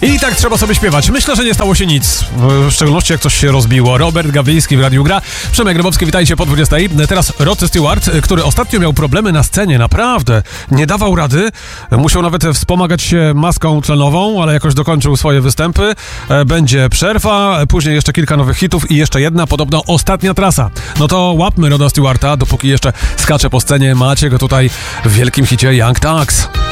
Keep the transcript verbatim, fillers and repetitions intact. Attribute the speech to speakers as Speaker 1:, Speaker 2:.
Speaker 1: I tak trzeba sobie śpiewać. Myślę, że nie stało się nic. W szczególności jak coś się rozbiło. Robert Gawliński w Radiu Gra. Przemek Grabowski, witajcie po dwudziestej. Teraz Rod Stewart, który ostatnio miał problemy na scenie. Naprawdę. Nie dawał rady. Musiał nawet wspomagać się maską tlenową, ale jakoś dokończył swoje występy. Będzie przerwa, później jeszcze kilka nowych hitów i jeszcze jedna, podobno ostatnia trasa. No to łapmy Roda Stewarta, dopóki jeszcze skacze po scenie. Macie go tutaj w wielkim hicie Young Turks.